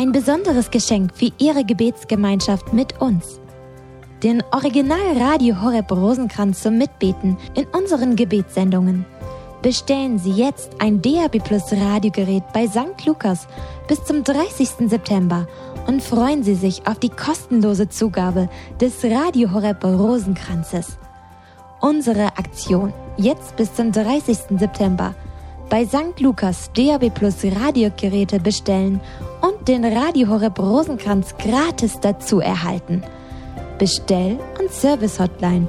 ein besonderes Geschenk für Ihre Gebetsgemeinschaft mit uns. Den Original Radio Horeb Rosenkranz zum Mitbeten in unseren Gebetssendungen. Bestellen Sie jetzt ein DAB+ Radiogerät bei St. Lukas bis zum 30. September und freuen Sie sich auf die kostenlose Zugabe des Radio Horeb Rosenkranzes. Unsere Aktion jetzt bis zum 30. September. Bei St. Lukas DAB+ Radiogeräte bestellen und den Radio Horeb Rosenkranz gratis dazu erhalten. Bestell- und Service-Hotline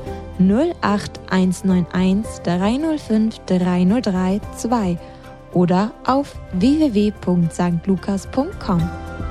08191 305 3032 oder auf www.stlukas.com.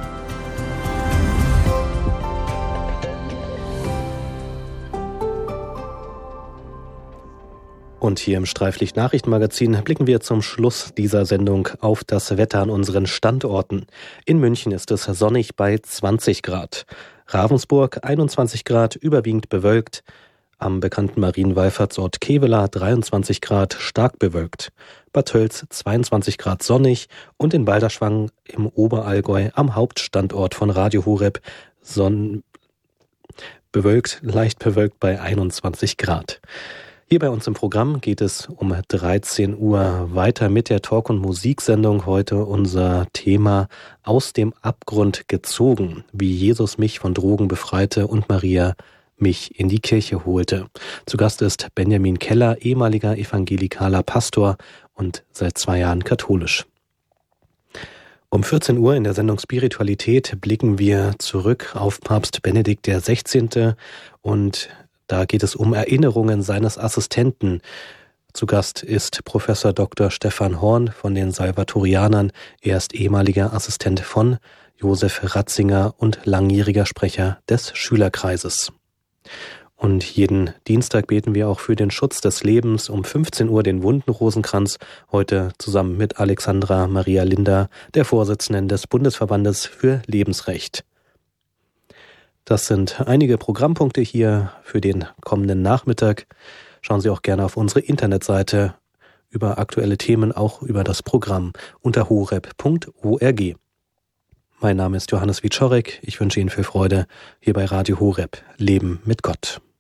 Und hier im Streiflicht-Nachrichtenmagazin blicken wir zum Schluss dieser Sendung auf das Wetter an unseren Standorten. In München ist es sonnig bei 20 Grad. Ravensburg 21 Grad, überwiegend bewölkt. Am bekannten Marienwallfahrtsort Kevela 23 Grad, stark bewölkt. Bad Tölz 22 Grad sonnig und in Balderschwang im Oberallgäu am Hauptstandort von Radio Horeb leicht bewölkt bei 21 Grad. Hier bei uns im Programm geht es um 13 Uhr weiter mit der Talk- und Musiksendung. Heute unser Thema Aus dem Abgrund gezogen, wie Jesus mich von Drogen befreite und Maria mich in die Kirche holte. Zu Gast ist Benjamin Keller, ehemaliger evangelikaler Pastor und seit 2 Jahren katholisch. Um 14 Uhr in der Sendung Spiritualität blicken wir zurück auf Papst Benedikt XVI. Und da geht es um Erinnerungen seines Assistenten. Zu Gast ist Professor Dr. Stefan Horn von den Salvatorianern. Er ist ehemaliger Assistent von Josef Ratzinger und langjähriger Sprecher des Schülerkreises. Und jeden Dienstag beten wir auch für den Schutz des Lebens. Um 15 Uhr den Wundenrosenkranz. Heute zusammen mit Alexandra Maria Linder, der Vorsitzenden des Bundesverbandes für Lebensrecht. Das sind einige Programmpunkte hier für den kommenden Nachmittag. Schauen Sie auch gerne auf unsere Internetseite über aktuelle Themen, auch über das Programm unter horeb.org. Mein Name ist Johannes Wieczorek. Ich wünsche Ihnen viel Freude hier bei Radio Horeb. Leben mit Gott.